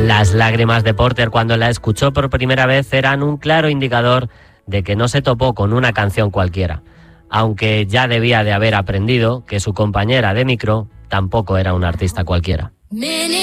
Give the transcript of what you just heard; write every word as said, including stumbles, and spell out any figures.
Las lágrimas de Porter cuando la escuchó por primera vez eran un claro indicador de que no se topó con una canción cualquiera, aunque ya debía de haber aprendido que su compañera de micro tampoco era una artista cualquiera.